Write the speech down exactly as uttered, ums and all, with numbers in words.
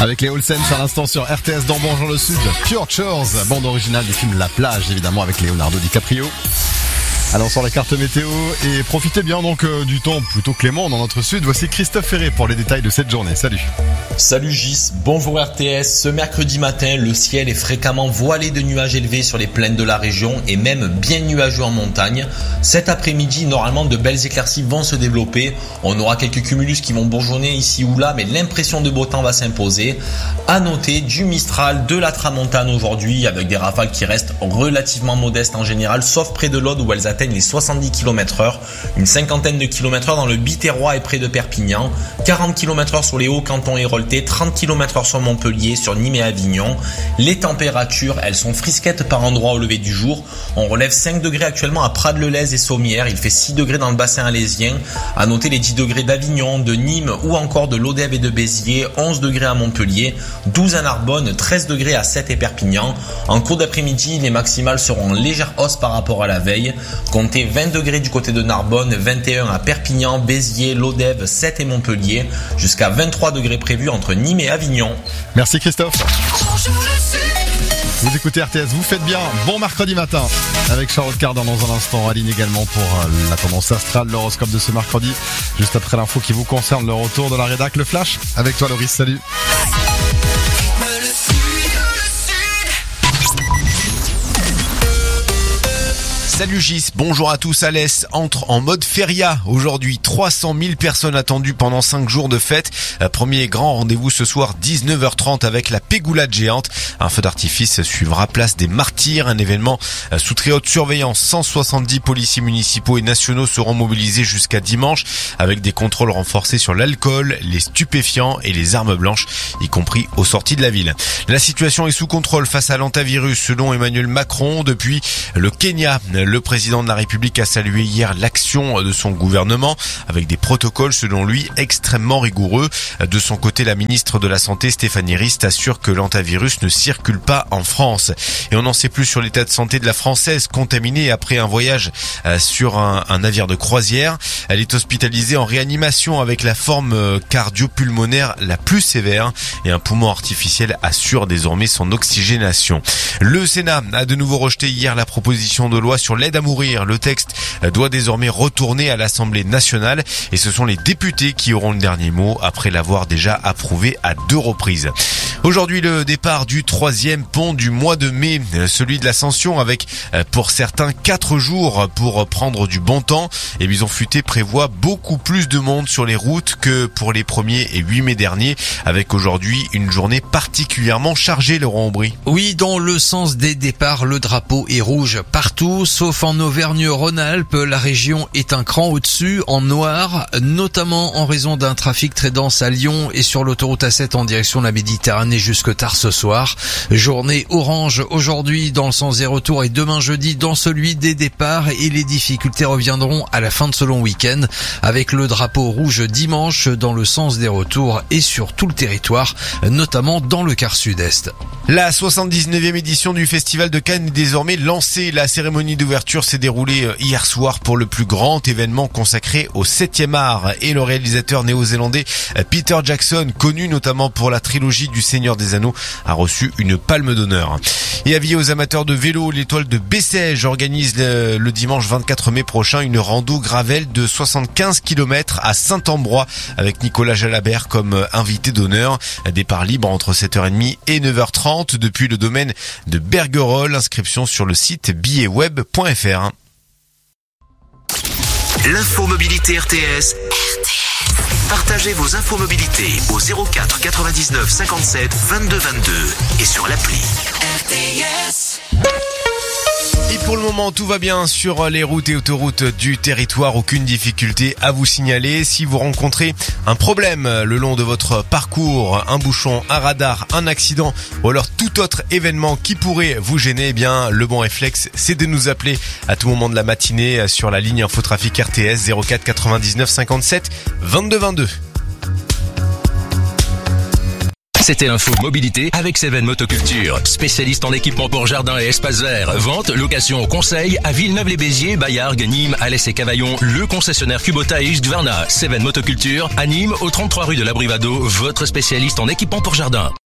Avec les Olsen à l'instant sur R T S dans Bonjour le Sud, Pure Shores, bande originale du film La Plage, évidemment avec Leonardo DiCaprio. Alors sur la carte météo et profitez bien donc euh, du temps plutôt clément dans notre sud. Voici Christophe Ferré pour les détails de cette journée. Salut. Salut Gis, bonjour R T S. Ce mercredi matin, le ciel est fréquemment voilé de nuages élevés sur les plaines de la région et même bien nuageux en montagne. Cet après-midi, normalement de belles éclaircies vont se développer. On aura quelques cumulus qui vont bourgeonner ici ou là, mais l'impression de beau temps va s'imposer. À noter du Mistral, de la Tramontane aujourd'hui avec des rafales qui restent relativement modestes en général, sauf près de l'Aude où elles atteignent les soixante-dix kilomètres heure, une cinquantaine de kilomètres heure dans le Biterrois et près de Perpignan, quarante kilomètres heure sur les hauts cantons héroltais, trente kilomètres heure sur Montpellier, sur Nîmes et Avignon. Les températures, elles sont frisquettes par endroits au lever du jour. On relève cinq degrés actuellement à Prades-le-Lez et Sommières, il fait six degrés dans le bassin alésien. À noter les dix degrés d'Avignon, de Nîmes ou encore de Lodève et de Béziers, onze degrés à Montpellier, douze à Narbonne, treize degrés à Sète et Perpignan. En cours d'après-midi, les maximales seront en légère hausse par rapport à la veille. Comptez vingt degrés du côté de Narbonne, vingt et un à Perpignan, Béziers, Lodève, Sète et Montpellier, jusqu'à vingt-trois degrés prévus entre Nîmes et Avignon. Merci Christophe. Vous écoutez R T S, vous faites bien. Bon mercredi matin avec Charlotte Cardin dans un instant. Aline également pour la tendance astrale, l'horoscope de ce mercredi. Juste après l'info qui vous concerne, le retour de la rédac, le flash. Avec toi Loris, salut. Salut Gis, bonjour à tous. Alès entre en mode feria aujourd'hui. trois cent mille personnes attendues pendant cinq jours de fête. Premier grand rendez-vous ce soir dix-neuf heures trente avec la Pégoulade géante. Un feu d'artifice suivra place des Martyrs, un événement sous très haute surveillance. cent soixante-dix policiers municipaux et nationaux seront mobilisés jusqu'à dimanche avec des contrôles renforcés sur l'alcool, les stupéfiants et les armes blanches, y compris aux sorties de la ville. La situation est sous contrôle face à l'antavirus selon Emmanuel Macron. Depuis le Kenya, le président de la République a salué hier l'action de son gouvernement avec des protocoles selon lui extrêmement rigoureux. De son côté, la ministre de la Santé Stéphanie Rist assure que l'antavirus ne circule pas en France. Et on n'en sait plus sur l'état de santé de la Française contaminée après un voyage sur un, un navire de croisière. Elle est hospitalisée en réanimation avec la forme cardio-pulmonaire la plus sévère et un poumon artificiel assure désormais son oxygénation. Le Sénat a de nouveau rejeté hier la proposition de loi sur l'aide à mourir. Le texte doit désormais retourner à l'Assemblée nationale et ce sont les députés qui auront le dernier mot après l'avoir déjà approuvé à deux reprises. Aujourd'hui, le départ du troisième pont du mois de mai, celui de l'Ascension avec pour certains quatre jours pour prendre du bon temps. Et Bison Futé prévoit beaucoup plus de monde sur les routes que pour les premiers et huit mai dernier avec aujourd'hui une journée particulièrement chargée, Laurent Aubry. Oui, dans le sens des départs, le drapeau est rouge partout, sauf en Auvergne-Rhône-Alpes. La région est un cran au-dessus, en noir, notamment en raison d'un trafic très dense à Lyon et sur l'autoroute A sept en direction de la Méditerranée jusque tard ce soir. Journée orange aujourd'hui dans le sens des retours et demain jeudi dans celui des départs et les difficultés reviendront à la fin de ce long week-end avec le drapeau rouge dimanche dans le sens des retours et sur tout le territoire, notamment dans le quart sud-est. La soixante-dix-neuvième édition du Festival de Cannes est désormais lancée. La cérémonie d'ouverture s'est déroulée hier soir pour le plus grand événement consacré au septième art et le réalisateur néo-zélandais Peter Jackson, connu notamment pour la trilogie du Seigneur des Anneaux, a reçu une palme d'honneur. Et avis aux amateurs de vélo, l'étoile de Bessèges organise le, le dimanche vingt-quatre mai prochain une rando gravel de soixante-quinze kilomètres à Saint-Ambrois avec Nicolas Jalabert comme invité d'honneur. Départ libre entre sept heures trente et neuf heures trente depuis le domaine de Bergerolles. Inscription sur le site billets web point f r. L'info mobilité R T S. R T S. Partagez vos infos mobilité au zéro quatre quatre-vingt-dix-neuf cinquante-sept vingt-deux vingt-deux et sur l'appli R T S. Et pour le moment, tout va bien sur les routes et autoroutes du territoire. Aucune difficulté à vous signaler. Si vous rencontrez un problème le long de votre parcours, un bouchon, un radar, un accident ou alors tout autre événement qui pourrait vous gêner, eh bien, le bon réflexe, c'est de nous appeler à tout moment de la matinée sur la ligne Infotrafic R T S zéro quatre quatre-vingt-dix-neuf cinquante-sept vingt-deux vingt-deux. C'était l'info mobilité avec Seven Motoculture, spécialiste en équipement pour jardin et espace vert. Vente, location, conseil à Villeneuve-les-Béziers, Bayargues, Nîmes, Alès et Cavaillon. Le concessionnaire Kubota et Husqvarna. Seven Motoculture à Nîmes, au trente-trois rue de la Brivado, votre spécialiste en équipement pour jardin.